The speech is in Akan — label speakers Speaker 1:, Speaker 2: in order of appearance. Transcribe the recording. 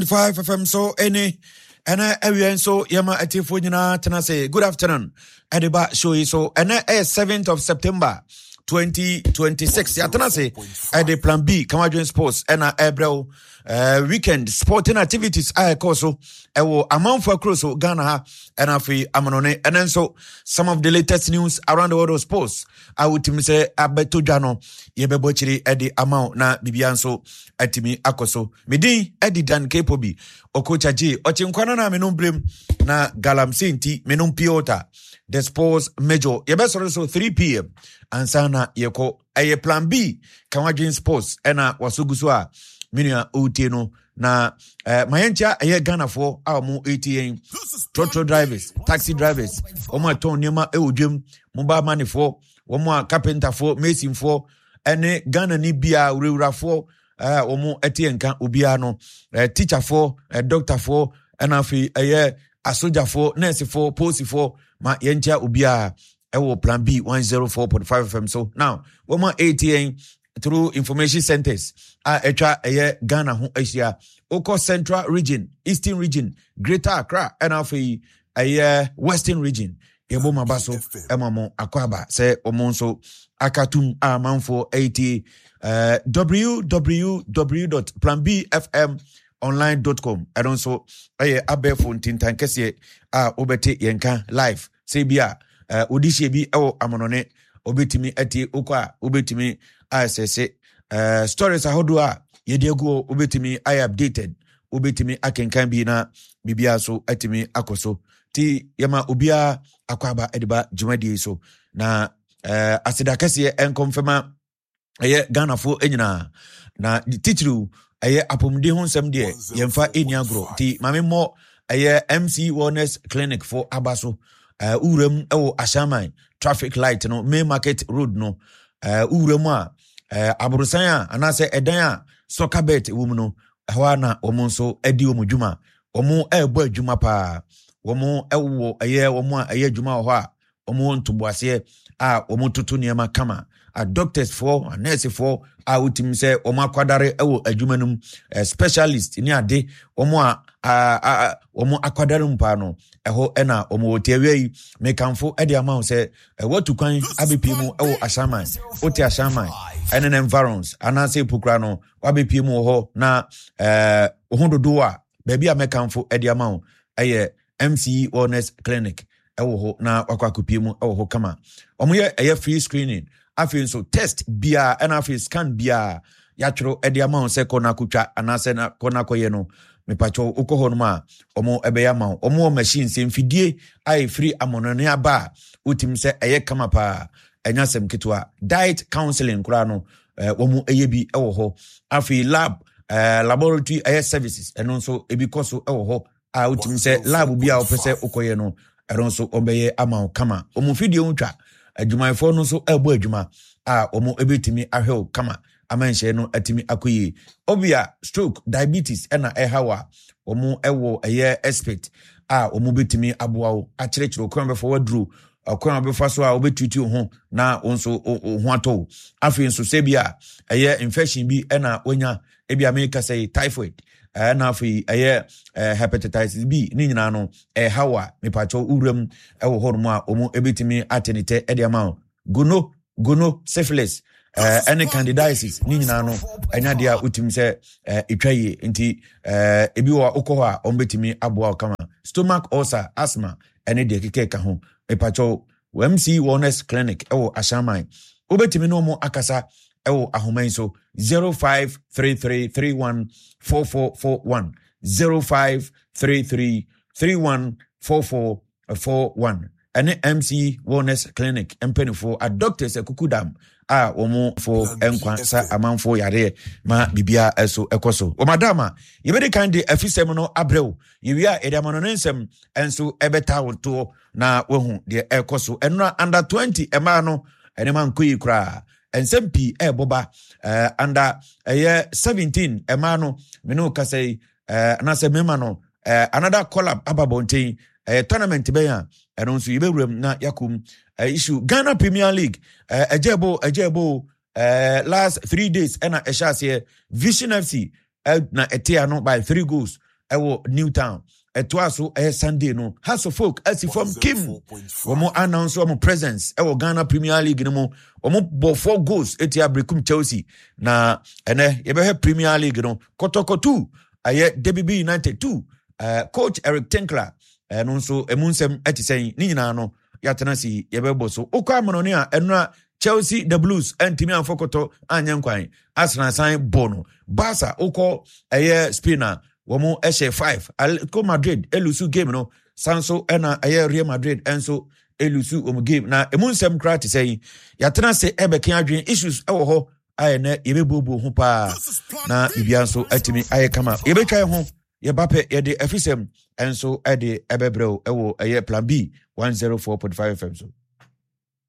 Speaker 1: 5 FM so any and everyone so yama atifonyina tena say good afternoon ediba show yi so and 7th of September 2026 ya tena say edi plan B Kamadwen Sports and April weekend sporting activities I so ewo amanfo across Ghana ha and afi amanone and then so some of the latest news around the world of sports I would say abeto dwano yebebo chiri edi amount na bibia so atimi akoso medi edi Dan Kepobi okocha J ochinkwana na menumbrem na galamsenti menum piota the sports major yebeso so 3 p.m. ansana yeko aye plan B Kamadwen Sports ena wasugusu a minia utino na mayencha aye Ghana for amu ATN trotro drivers taxi drivers omo ton niema ewodwem mobile money for omo carpenter for mason for ene Ghana ni bia urewura for omo etienka obia no teacher for doctor for enafi aye asoja for nurse for post for ma yencha obia ewo plan B 104.5 FM so now omo ATN through information centers etwa Ghana ho Asia Oko Central region, Eastern region, Greater Accra and afi Western region yebo mabaso emamo akwaba se omonso akatum amanfo 80 www.planbfmonline.com and also abefo tintan kese obete yenka live se bia odishe bi ewo amonone obetimi ati okwa obetimi asese stories ahodoa yediago obetimi I updated obetimi akenkan bi na bibia so atimi akoso ti yama obia akwaba ediba jumadi so na asida kase enkonfema Ghana fo enyina na titru apomde ho nsem de yemfa eniagro ti mame mo MC Wellness Clinic for abaso urem ewo ashaman traffic light no main market road no urem a aburusan anase edan a soccer bet womu no hawa na omonso edi omudwuma omo ebo adwuma pa omo ewo omo adwuma ho a omo ntoboase a omo tutu niema kama a doctors for a nurse for a utim se omo akwadare ewo adwuma num specialist ni ade omo omo akwadare mpa no eho ena omo otiawei mekanfo edi amount se watu kwan abepimu ewo ashaman oti ashaman enen environs anase pukra no wabepimu ho na ohododo a baby a mekanfo edi amount MC Wellness Clinic ewo ho na wakwakopimu ewo ho kama omo ye free screening afi so test bia and afi scan bia yatro edi amount se kona kutwa anase na kona koye no mepacho ukoho no ma omo ebeya ma omo machine se mfidie ai free amonone aba utim se kama pa enyasem kitwa diet counseling kura no omo eyebi ewo ho afi lab laboratory services eno nso ebikoso ewo ho utim se lab bia opese ukoye no eno nso obeye ama kama omo fidie untwa adwumayefo no so ebo adwuma omo ebetimi ahwe kama amanhye no atimi akoyi obia stroke diabetes ena hawa omo ewo expert omo betimi aboawo akyerechiro kwan be forward draw kwan be faso a obetutu ho na onso ho ato afi nso sebia infection bi ena onya ebia make say typhoid na afi hepatitis B ni nyina no hawa mepacho urem ewo hormo a omo ebetimi atenite ediama gono syphilis any candidiasis ni nyina no anya dia utim se etwaye nti ebi wa okoho a ombetimi aboa kama stomach ulcer asthma ene de kekeka ho mepacho MC Wellness Clinic ewo ashaman obetimi no mo akasa ewo ahoman so 0533314441 0533314441 ene MC Wellness Clinic empenifo a doctors ekukudam omo for enkwa sa amanfo yare ma bibia eso ekoso o madama yebede kan de afisem no abreu yewia edamano nensem enso ebeta woto na wehu de ekoso enra under 20 ema no ene man koyi kra ensem pi boba under 17 ema no meno kasai na se mema no another collab ababonten tournament be ya eno nso yebewuram na yakum issue Ghana Premier League ejebo last 3 days ena eshase Vision FC na etia no by 3 goals ɛwɔ Newtown ɛtoa so Sunday no House of Folk asifam Kim wɔn announce wɔn presence ɛwɔ Ghana Premier League no mu wɔn bɔ 4 goals etia Brekum Chelsea na ɛnɛ yɛbɛhɛ Premier League no Kotoko 2 DBB United 2 coach Eric Tinkler no nso emu nsɛm ɛte sɛn ne nyinaa no yɛatena si yɛbɛbɔ so okɔ amonone a ɛnura Chelsea the Blues antimi anfokoto anyankwan Arsenal san bono Barca okɔ Spain wɔn ɛhyɛ 5 Atletico Madrid elusu game no sanso ɛna Real Madrid enso elusu game na emu nsɛm kra te sɛn yɛatena se ɛbɛka adwen issues ɛwɔ hɔ ayɛ yɛbɛbobo ho pa na bibia nso atimi ayɛ kama yɛbɛtwa ho yɛbapɛ yɛde afisɛm enso ɛde ɛbɛbrɛw ɛwɔ Plan B 104.5 FM so